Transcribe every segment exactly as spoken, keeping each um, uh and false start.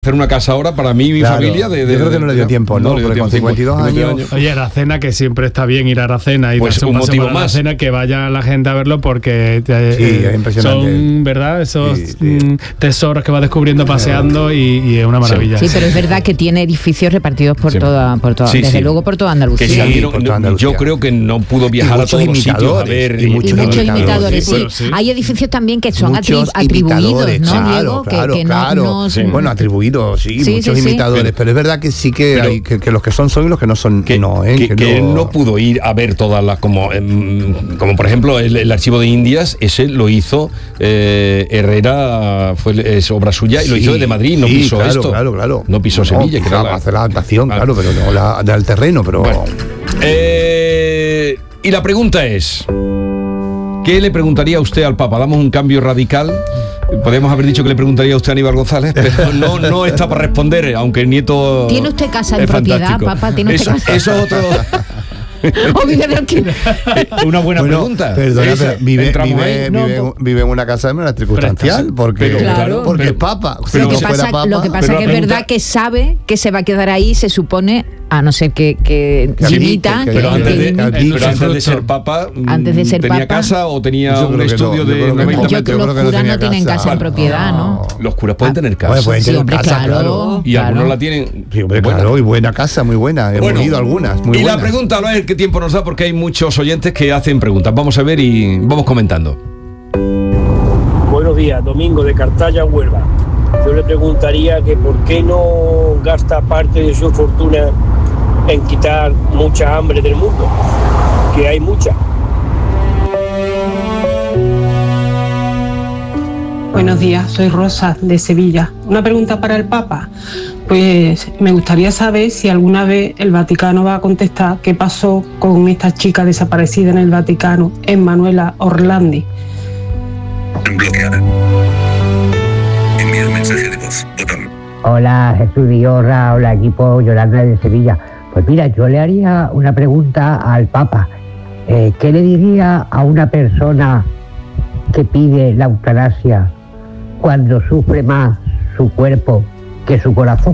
hacer una casa ahora para mí y mi claro, familia. De, de, yo creo que no le dio tiempo, ¿no? no Porque con cincuenta y dos años... Oye, Aracena, que siempre está bien ir a Aracena y pues darse un un motivo paseo por más. Aracena, que vaya la gente a verlo porque eh, sí, es impresionante. Son, ¿verdad? Esos sí, sí. Mm, tesoros que va descubriendo paseando y, y es una maravilla. Sí, pero es verdad que tiene edificios repartidos por sí. toda, por toda sí, desde sí. luego por toda Andalucía. Que sí, Sí, no, por toda Andalucía. yo creo que no pudo viajar a todos los sitios a ver. Y Y muchos muchos imitadores, imitadores, sí, sí. bueno, sí. Hay edificios también que son atri- Muchos atribuidos, imitadores, ¿no, claro, Diego? claro, que, que claro. no, no Sí. Bueno, atribuidos, sí, Sí, muchos sí, sí. imitadores, pero es verdad que sí que, Pero- hay, que, que los que son son y los que no son Que no, ¿eh? que, Que que no- él no pudo ir a ver todas las, como, em, como por ejemplo el, el archivo de Indias, ese lo hizo eh, Herrera, fue es obra suya y lo Sí, hizo desde Madrid, no sí, pisó claro, esto, claro, claro. no pisó No, Sevilla, que quizá era la- hacer la adaptación, Ah. claro, pero no la del terreno, pero Bueno, eh, y la pregunta es, ¿qué le preguntaría a usted al Papa? Damos un cambio radical. Podríamos haber dicho que le preguntaría a usted a Aníbal González, pero no, no está para responder, aunque el nieto... ¿Tiene usted casa en es propiedad, fantástico. papá? ¿Tiene usted eso, casa? eso es otro... ¿O vive de alquiler? Una buena bueno, pregunta. Perdona, Esa, pero vive, entramos vive, ahí. vive, No, vive en una casa de manera circunstancial, Pero- porque, pero, claro, porque pero- es papa. O sea, pero- Lo que si fuera pasa, papa, lo que pasa pero que la es pregunta- verdad que sabe que se va a quedar ahí, se supone, a no ser que, que Que limita, admite, que, Pero que- antes, que de, limita. que- pero antes de ser papa, mm, Antes de ser ¿tenía papa- casa o tenía Yo un creo que estudio no, yo de creo que noventa no. Yo metros? creo que los creo que no curas no tenía tienen casa en casa. propiedad, ¿no? Los curas pueden tener casa. Bueno, pueden Sí, tener hombre, casa, claro. claro. Y claro. algunos la tienen. Sí, hombre, buena. claro, y buena casa, muy buena. Hemos Bueno, ido algunas, muy y buenas. la pregunta, a ver qué tiempo nos da, porque hay muchos oyentes que hacen preguntas. Vamos a ver y vamos comentando. Buenos días, Domingo de Cartaya, Huelva. Yo le preguntaría que por qué no gasta parte de su fortuna en quitar mucha hambre del mundo, que hay mucha. Buenos días, soy Rosa de Sevilla. Una pregunta para el Papa. Pues me gustaría saber si alguna vez el Vaticano va a contestar qué pasó con esta chica desaparecida en el Vaticano, Emanuela Orlandi. Bloqueada. Enviar mensaje de voz. Botón. Hola, Jesús Vigorra, hola equipo, Yolanda de Sevilla. Pues mira, yo le haría una pregunta al Papa. Eh, ¿Qué le diría a una persona que pide la eutanasia cuando sufre más su cuerpo que su corazón?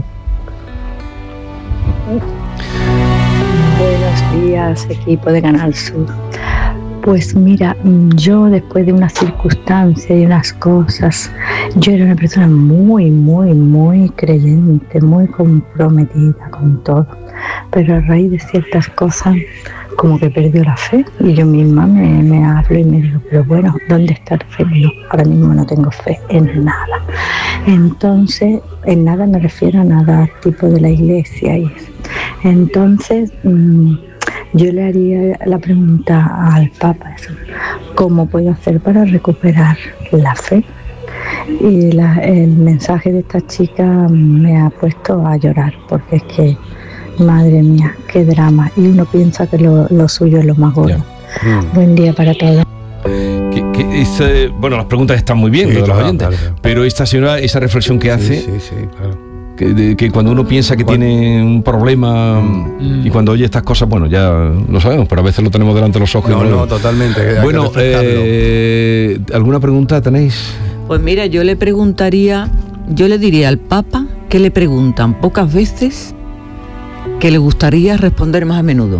Buenos días, equipo de Canal Sur. Pues mira, yo después de unas circunstancias y unas cosas, yo era una persona muy, muy, muy creyente, muy comprometida con todo, pero a raíz de ciertas cosas como que perdió la fe y yo misma me, me hablo y me digo, pero bueno, ¿dónde está tu fe? No, ahora mismo no tengo fe en nada. Entonces, en nada me refiero a nada tipo de la iglesia y eso. Entonces, mmm, yo le haría la pregunta al Papa, eso, ¿cómo puedo hacer para recuperar la fe? Y la, el mensaje de esta chica me ha puesto a llorar, porque es que, madre mía, qué drama. Y uno piensa que lo, lo suyo es lo más gordo. Mm. Buen día para todos. Que, que este, bueno, las preguntas están muy bien, Sí, lo de los claro, oyentes, claro. pero esta señora, esa reflexión que hace, Sí, sí, sí, claro. que, de- que cuando uno piensa que Cuando- tiene un problema Mm. y cuando oye estas cosas, bueno, ya lo sabemos, pero a veces lo tenemos delante de los ojos. y No, lo no, vemos. totalmente. hay que Bueno, refrescarlo. eh, ¿alguna pregunta tenéis? Pues mira, yo le preguntaría, yo le diría al Papa que le preguntan pocas veces que le gustaría responder más a menudo.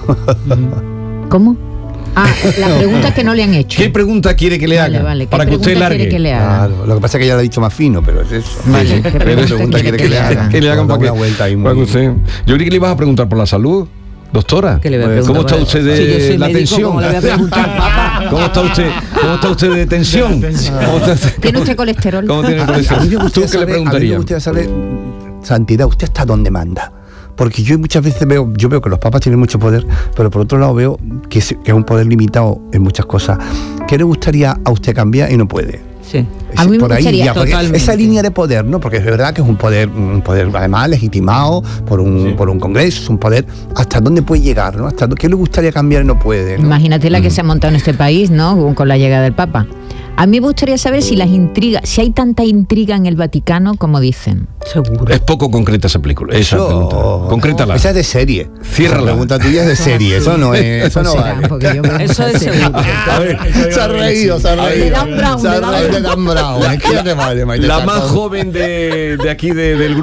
¿Cómo? Ah, la pregunta que no le han hecho. ¿Qué pregunta quiere que le Vale, haga? vale, ¿qué Para que usted pregunta quiere largue. que le haga? Claro, lo que pasa es que ella lo ha dicho más fino, pero es eso. Vale, Sí, sí. ¿qué ¿Qué pregunta pregunta quiere que le hagan? Que le hagan Da para que una vuelta ahí muy- para que usted- Yo creí que le ibas a preguntar por la salud, doctora. ¿Qué le voy a Pues, ¿Cómo preguntar? está usted de Si yo soy la médico, tensión? ¿cómo le voy a preguntar al Papa? ¿Cómo está usted? ¿Cómo está usted de tensión? ¿Cómo está- ¿Tiene usted colesterol? ¿Cómo tiene el A mí me colesterol? ¿Tú gustaría qué le saber- a mí me preguntarías? gustaría saber, Santidad, ¿usted está dónde manda? Porque yo muchas veces veo, yo veo que los papas tienen mucho poder, pero por otro lado veo que es, que es un poder limitado en muchas cosas. ¿Qué le gustaría a usted cambiar y no puede? Sí. A mí me Por ahí gustaría- ya, porque Totalmente. esa línea de poder, ¿no? Porque es verdad que es un poder, un poder además legitimado por un, Sí. por un congreso, es un poder hasta dónde puede llegar, ¿no? Hasta dó- qué le gustaría cambiar y no puede, ¿no? Imagínate la que se ha montado en este país, ¿no? Con la llegada del Papa. A mí me gustaría saber si las intrigas, si hay tanta intriga en el Vaticano como dicen. Seguro. Es poco concreta esa película. Esa Eso- pregunta. Concrétala. Esa es de serie. Ciérrala. La pregunta tuya es de serie. Eso no es. Eso no Será, vale. porque yo me- Eso es seguro. A ver, Se ha reído, se ha reído. De Dan Brown, Se ha de Dan reído de Brown. Dan Brown. Es que ya te vale, Maite la Chacón. más joven de, de aquí de- del grupo.